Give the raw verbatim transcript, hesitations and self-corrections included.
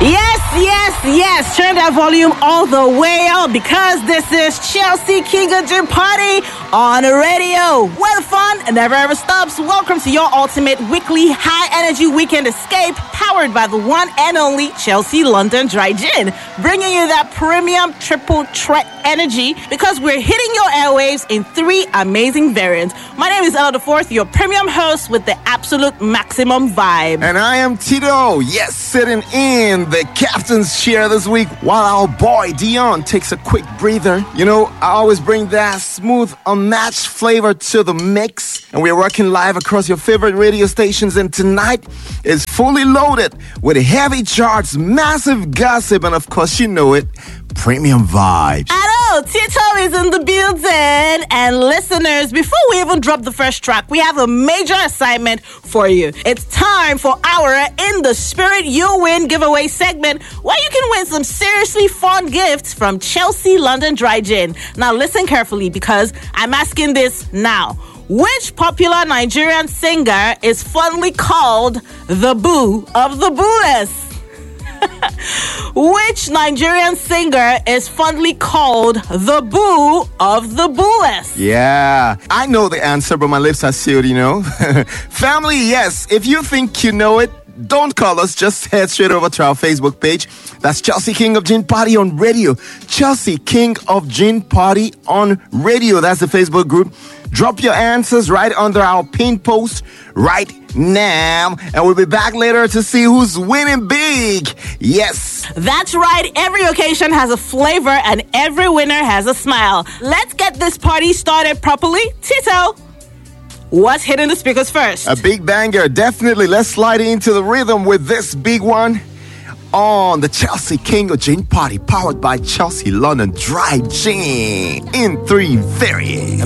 Yes, yes, yes. Turn that volume all the way up because this is Chelsea King of Gin Party on the radio, where the fun never ever stops. Welcome to your ultimate weekly high energy weekend escape, powered by the one and only Chelsea London Dry Gin, bringing you that premium triple threat energy because we're hitting your airwaves in three amazing variants. My name is Ella the Fourth, your premium host with the absolute maximum vibe. And I am Tito, yes, sitting in the captain's chair this week while our boy Dion takes a quick breather. You know, I always bring that smooth, unmatched flavor to the mix. And we're working live across your favorite radio stations. And tonight is fully loaded with heavy charts, massive gossip, and of course, you know it, premium vibes. Hello, Tito is in the building. And listeners, before we even drop the first track, we have a major assignment for you. It's time for our In the Spirit You Win giveaway segment, where you can win some seriously fun gifts from Chelsea London Dry Gin. Now listen carefully because I'm asking this now. Which popular Nigerian singer is fondly called the Boo of the Booless? Which Nigerian singer is fondly called the Boo of the Booless? Yeah, I know the answer, but my lips are sealed, you know. Family, yes, if you think you know it, don't call us. Just head straight over to our Facebook page. That's Chelsea King of Gin Party on radio. Chelsea King of Gin Party on radio. That's the Facebook group. Drop your answers right under our pinned post right now. And we'll be back later to see who's winning big. Yes. That's right. Every occasion has a flavor and every winner has a smile. Let's get this party started properly. Tito, what's hitting the speakers first? A big banger, definitely. Let's slide into the rhythm with this big one on the Chelsea King of Gin Party, powered by Chelsea London Dry Gin in three very